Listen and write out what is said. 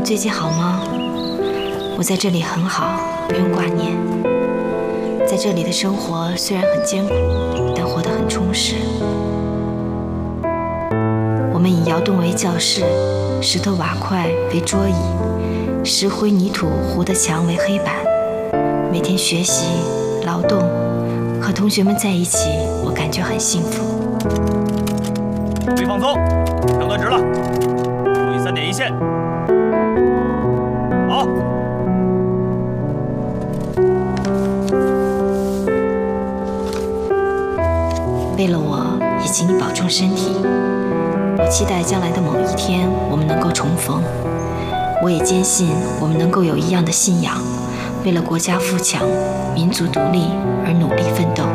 最近好吗？我在这里很好，不用挂念。在这里的生活虽然很艰苦，但活得很充实。我们以窑洞为教室，石头瓦块为桌椅，石灰泥土糊的墙为黑板。每天学习、劳动，和同学们在一起，我感觉很幸福。 注意放松，整顿直了，注意3点一线。好。 为了我以及你保重身体，我期待将来的某一天我们能够重逢。我也坚信我们能够有一样的信仰，为了国家富强、民族独立而努力奋斗。